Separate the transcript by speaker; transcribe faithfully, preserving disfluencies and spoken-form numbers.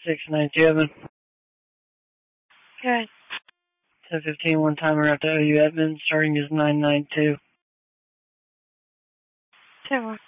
Speaker 1: six nine two, Edmund.
Speaker 2: Good.
Speaker 1: ten fifteen, one timer out to O U Edmund, starting is nine nine two.
Speaker 2: Two more.